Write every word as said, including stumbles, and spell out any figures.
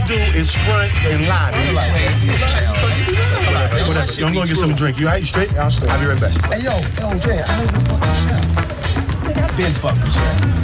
do is front and lie, man. I'm gonna get something to drink. You all right? You straight? Yeah, I'm straight. I'll be right back. Hey, yo, yo, Jay, I ain't been fucking Chef. Nigga, I been fucking Chef.